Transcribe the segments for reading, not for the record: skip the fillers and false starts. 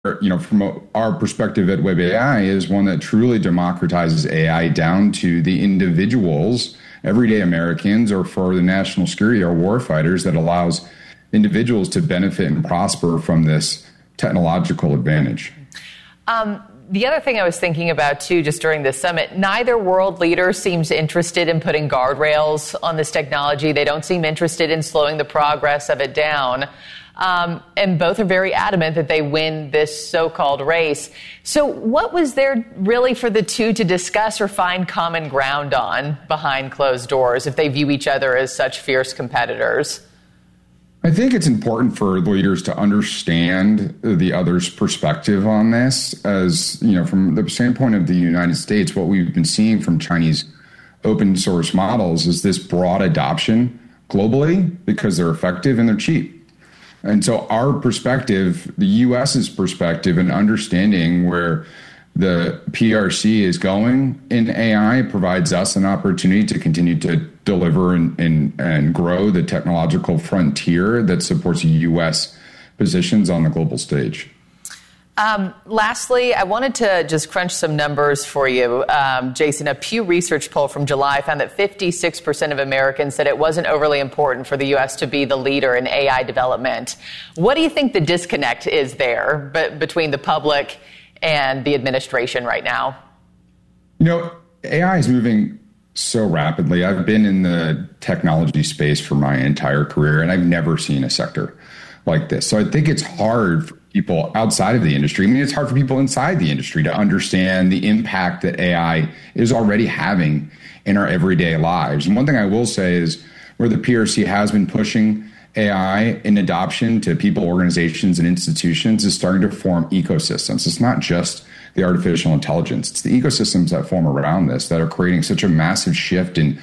from our perspective at Web AI, is one that truly democratizes AI down to the individuals, everyday Americans, or for the national security or warfighters, that allows individuals to benefit and prosper from this technological advantage. The other thing I was thinking about, too, just during this summit, neither world leader seems interested in putting guardrails on this technology. They don't seem interested in slowing the progress of it down. And both are very adamant that they win this so-called race. So what was there really for the two to discuss or find common ground on behind closed doors if they view each other as such fierce competitors? I think it's important for leaders to understand the other's perspective on this. As from the standpoint of the United States, what we've been seeing from Chinese open source models is this broad adoption globally because they're effective and they're cheap. And so our perspective, the U.S.'s perspective, and understanding where the PRC is going in AI provides us an opportunity to continue to deliver and grow the technological frontier that supports U.S. positions on the global stage. Lastly, I wanted to just crunch some numbers for you. Jason, a Pew Research poll from July found that 56% of Americans said it wasn't overly important for the U.S. to be the leader in AI development. What do you think the disconnect is there between the public and the administration right now? AI is moving so rapidly. I've been in the technology space for my entire career, and I've never seen a sector like this. So I think it's hard for people outside of the industry. I mean, it's hard for people inside the industry to understand the impact that AI is already having in our everyday lives. And one thing I will say is where the PRC has been pushing AI in adoption to people, organizations, and institutions is starting to form ecosystems. It's not just the artificial intelligence. It's the ecosystems that form around this that are creating such a massive shift in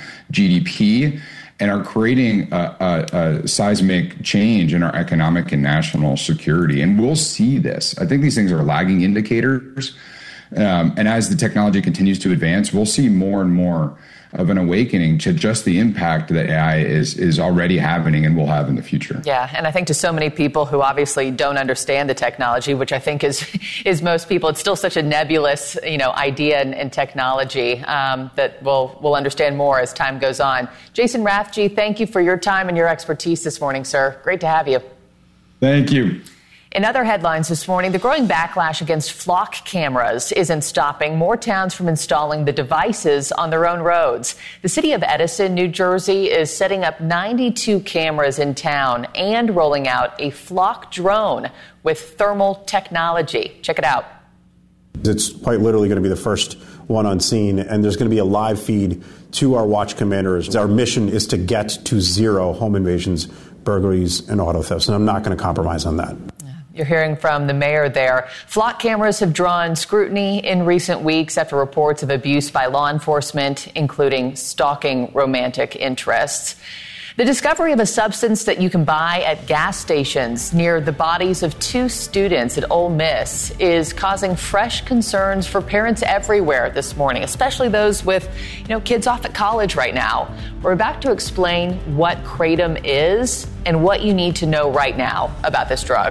GDP and are creating a seismic change in our economic and national security. And we'll see this. I think these things are lagging indicators. And as the technology continues to advance, we'll see more and more of an awakening to just the impact that AI is already happening and will have in the future. Yeah, and I think to so many people who obviously don't understand the technology, which I think is most people, it's still such a nebulous, idea and technology that we'll understand more as time goes on. Jason Rathje, thank you for your time and your expertise this morning, sir. Great to have you. Thank you. In other headlines this morning, the growing backlash against flock cameras isn't stopping more towns from installing the devices on their own roads. The city of Edison, New Jersey, is setting up 92 cameras in town and rolling out a flock drone with thermal technology. Check it out. It's quite literally going to be the first one on scene, and there's going to be a live feed to our watch commanders. Our mission is to get to zero home invasions, burglaries, and auto thefts, and I'm not going to compromise on that. You're hearing from the mayor there. Flock cameras have drawn scrutiny in recent weeks after reports of abuse by law enforcement, including stalking romantic interests. The discovery of a substance that you can buy at gas stations near the bodies of two students at Ole Miss is causing fresh concerns for parents everywhere this morning, especially those with, kids off at college right now. We're about to explain what kratom is and what you need to know right now about this drug.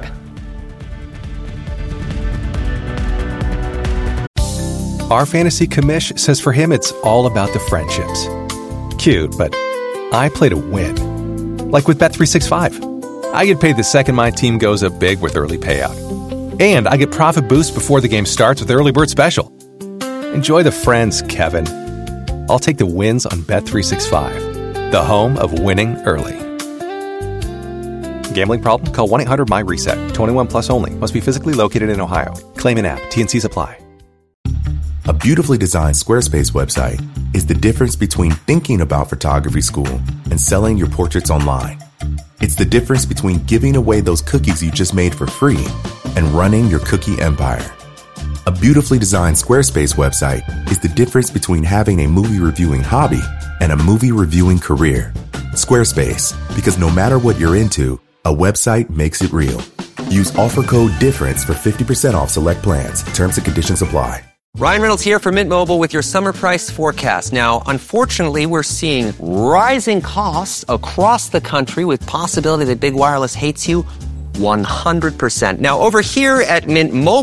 Our fantasy commish says for him it's all about the friendships. Cute, but I play to win. Like with Bet365. I get paid the second my team goes up big with early payout. And I get profit boost before the game starts with Early Bird Special. Enjoy the friends, Kevin. I'll take the wins on Bet365, the home of winning early. Gambling problem? Call 1-800-MY-RESET. 21 plus only. Must be physically located in Ohio. Claim in app. T&Cs apply. A beautifully designed Squarespace website is the difference between thinking about photography school and selling your portraits online. It's the difference between giving away those cookies you just made for free and running your cookie empire. A beautifully designed Squarespace website is the difference between having a movie reviewing hobby and a movie reviewing career. Squarespace, because no matter what you're into, a website makes it real. Use offer code DIFFERENCE for 50% off select plans. Terms and conditions apply. Ryan Reynolds here from Mint Mobile with your summer price forecast. Now, unfortunately, we're seeing rising costs across the country with possibility that big wireless hates you 100%. Now, over here at Mint Mobile,